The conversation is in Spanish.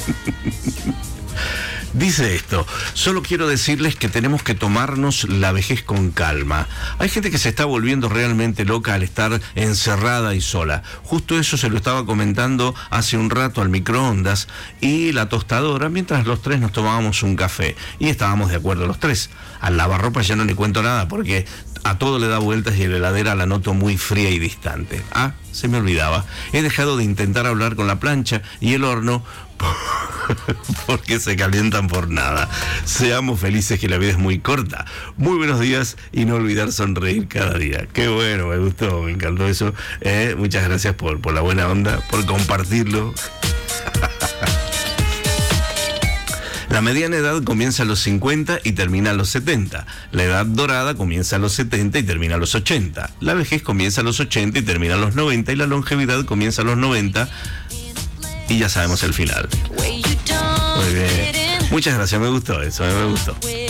Dice esto: solo quiero decirles que tenemos que tomarnos la vejez con calma. Hay gente que se está volviendo realmente loca al estar encerrada y sola. Justo eso se lo estaba comentando hace un rato al microondas y la tostadora, mientras los tres nos tomábamos un café. Y estábamos de acuerdo los tres. Al lavarropa ya no le cuento nada porque a todo le da vueltas y la heladera la noto muy fría y distante. Ah, se me olvidaba. He dejado de intentar hablar con la plancha y el horno porque se calientan por nada. Seamos felices, que la vida es muy corta. Muy buenos días y no olvidar sonreír cada día. Qué bueno, me gustó, me encantó eso. Muchas gracias por la buena onda, por compartirlo. La mediana edad comienza a los 50 y termina a los 70. La edad dorada comienza a los 70 y termina a los 80. La vejez comienza a los 80 y termina a los 90. Y la longevidad comienza a los 90 y ya sabemos el final. Muy bien. Muchas gracias, me gustó eso, me gustó.